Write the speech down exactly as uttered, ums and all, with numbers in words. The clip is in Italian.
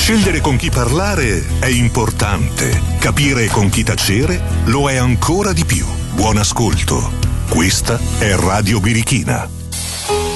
Scegliere con chi parlare è importante, capire con chi tacere lo è ancora di più. Buon ascolto. Questa è Radio Birichina.